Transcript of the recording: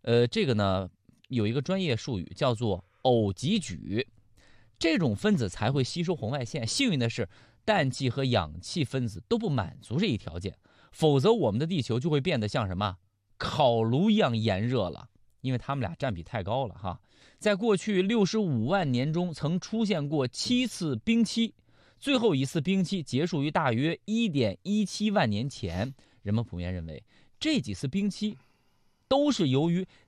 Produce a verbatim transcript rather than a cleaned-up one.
呃，这个呢有一个专业术语叫做偶极矩，这种分子才会吸收红外线。幸运的是，氮气和氧气分子都不满足这一条件，否则我们的地球就会变得像什么烤炉一样炎热了，因为它们俩占比太高了哈。在过去六十五万年中，曾出现过七次冰期，最后一次冰期结束于大约一点一七万年前。人们普遍认为，这几次冰期都是由于